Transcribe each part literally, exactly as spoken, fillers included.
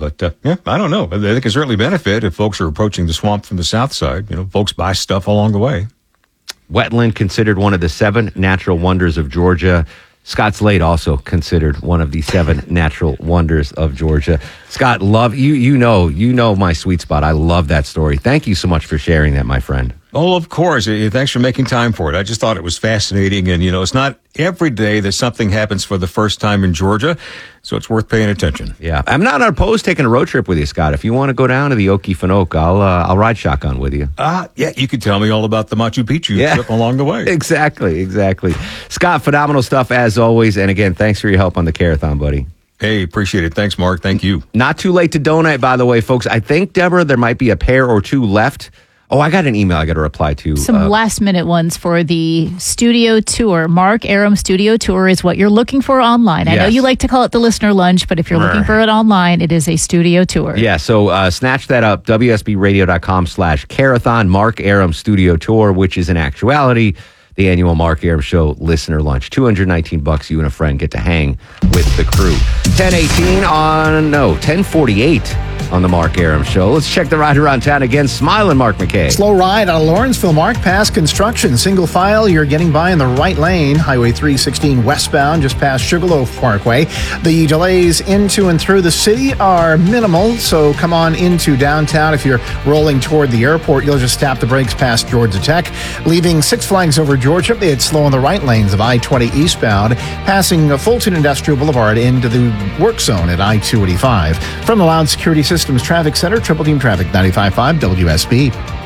But, uh, yeah, I don't know. They can certainly benefit if folks are approaching the swamp from the south side. You know, folks buy stuff along the way. Wetland considered one of the seven natural wonders of Georgia. Scott Slade also considered one of the seven natural wonders of Georgia. Scott, love you. You know, you know my sweet spot. I love that story. Thank you so much for sharing that, my friend. Oh, of course. Thanks for making time for it. I just thought it was fascinating. And, you know, it's not every day that something happens for the first time in Georgia, so it's worth paying attention. Yeah. I'm not opposed to taking a road trip with you, Scott. If you want to go down to the Okefenokee, I'll, uh, I'll ride shotgun with you. Uh, yeah, you could tell me all about the Machu Picchu yeah. trip along the way. Exactly, exactly. Scott, phenomenal stuff as always. And again, thanks for your help on the Carathon, buddy. Hey, appreciate it. Thanks, Mark. Thank you. Not too late to donate, by the way, folks. I think, Deborah, there might be a pair or two left. Oh, I got an email I got to reply to. Some uh, last minute ones for the studio tour. Mark Arum Studio Tour is what you're looking for online. I yes. know you like to call it the listener lunch, but if you're looking for it online, it is a studio tour. Yeah, so uh, snatch that up, W S B radio dot com slash Carathon, Mark Arum Studio Tour, which is in actuality the annual Mark Arum Show listener lunch. two hundred nineteen bucks. You and a friend get to hang with the crew. ten eighteen on, no, ten forty-eight on the Mark Arum Show. Let's check the ride around town again. Smiling Mark McKay. Slow ride out of Lawrenceville. Mark past construction. Single file. You're getting by in the right lane. Highway three sixteen westbound, just past Sugarloaf Parkway. The delays into and through the city are minimal, so come on into downtown. If you're rolling toward the airport, you'll just tap the brakes past Georgia Tech. Leaving Six Flags over Georgia, it's slow in the right lanes of I twenty eastbound, passing Fulton Industrial Boulevard into the work zone at I two eighty-five. From the Loud Security Systems Traffic Center, Triple Team Traffic ninety-five point five W S B.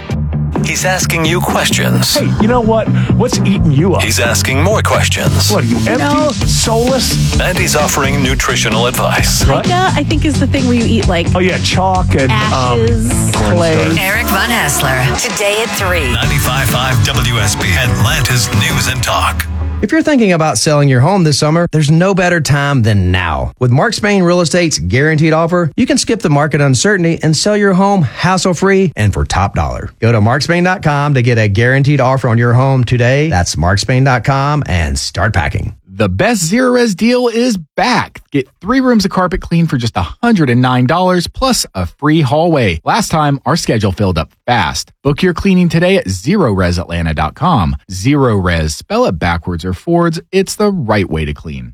He's asking you questions. Hey, you know what? What's eating you up? He's asking more questions. What are you, empty? No. Soulless? And he's offering nutritional advice. Pica, I think, is the thing where you eat like Oh, yeah, chalk and ashes. Um, clay. Eric Von Hassler, today at three. ninety-five point five W S B, Atlanta's News and Talk. If you're thinking about selling your home this summer, there's no better time than now. With Mark Spain Real Estate's guaranteed offer, you can skip the market uncertainty and sell your home hassle-free and for top dollar. Go to mark spain dot com to get a guaranteed offer on your home today. That's mark spain dot com and start packing. The best Zero Res deal is back. Get three rooms of carpet clean for just one hundred nine dollars plus a free hallway. Last time, our schedule filled up fast. Book your cleaning today at zero res atlanta dot com. Zero Res, spell it backwards or forwards. It's the right way to clean.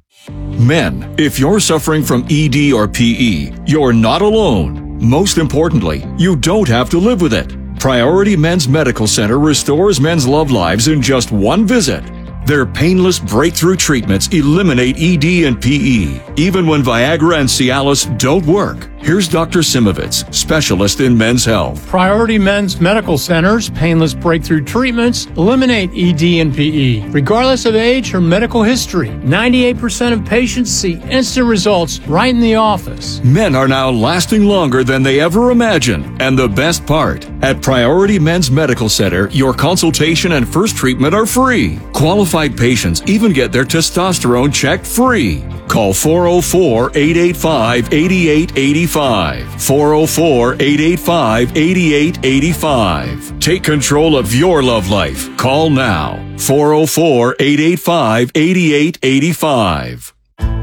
Men, if you're suffering from E D or P E, you're not alone. Most importantly, you don't have to live with it. Priority Men's Medical Center restores men's love lives in just one visit. Their painless breakthrough treatments eliminate E D and P E, even when Viagra and Cialis don't work. Here's Doctor Simovitz, specialist in men's health. Priority Men's Medical Center's painless breakthrough treatments eliminate E D and P E, regardless of age or medical history. ninety-eight percent of patients see instant results right in the office. Men are now lasting longer than they ever imagined. And the best part, at Priority Men's Medical Center, your consultation and first treatment are free. Qualified patients even get their testosterone checked free. Call four oh four, eight eight five, eight eight eight five. four oh four, eight eight five, eight eight eight five. Take control of your love life. Call now. four oh four, eight eight five, eight eight eight five.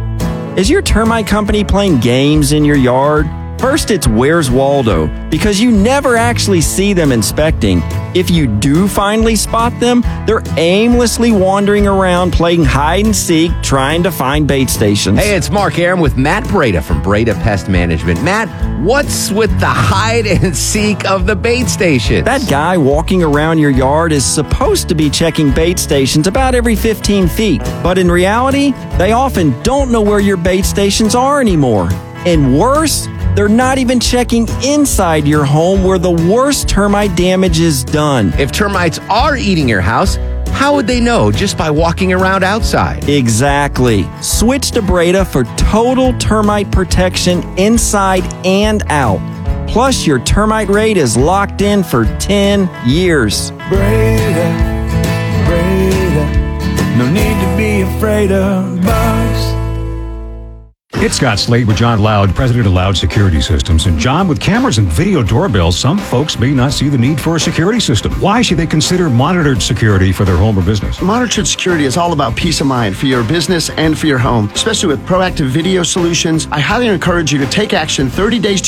Is your termite company playing games in your yard? First, it's Where's Waldo, because you never actually see them inspecting. If you do finally spot them, they're aimlessly wandering around playing hide and seek, trying to find bait stations. Hey, it's Mark Arum with Matt Breda from Breda Pest Management. Matt, what's with the hide and seek of the bait station? That guy walking around your yard is supposed to be checking bait stations about every fifteen feet. But in reality, they often don't know where your bait stations are anymore. And worse, they're not even checking inside your home where the worst termite damage is done. If termites are eating your house, how would they know? Just by walking around outside. Exactly. Switch to Breda for total termite protection inside and out. Plus, your termite rate is locked in for ten years. Breda, Breda, no need to be afraid of bugs. It's Scott Slade with John Loud, president of Loud Security Systems. And John, with cameras and video doorbells, some folks may not see the need for a security system. Why should they consider monitored security for their home or business? Monitored security is all about peace of mind for your business and for your home. Especially with proactive video solutions, I highly encourage you to take action thirty days